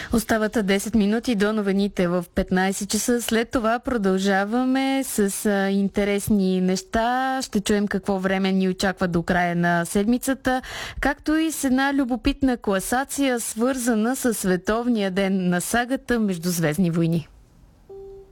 Остават 10 минути до новините в 15 часа. След това продължаваме с интересни неща. Ще чуем какво време ни очаква до края на седмицата, както и с една любопитна класация, свързана с Световния ден на сагата Междузвездни войни.